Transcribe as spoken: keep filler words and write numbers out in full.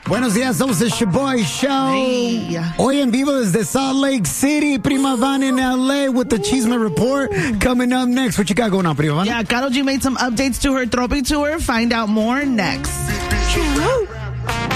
Buenos días, somos the Shaboy Show. Hey. Hoy en vivo desde Salt Lake City. Prima Van in L A with the Chisme Report. Coming up next. What you got going on, Prima Van? Yeah, Karol G made some updates to her Tropi tour. Find out more next.